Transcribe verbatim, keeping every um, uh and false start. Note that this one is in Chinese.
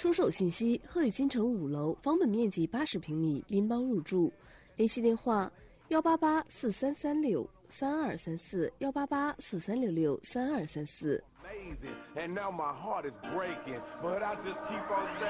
出售信息：鹤宇新城五楼，房本面积八十平米，拎包入住。联系电话：幺八八四三三六三二三四，幺八八四三六六三二三四。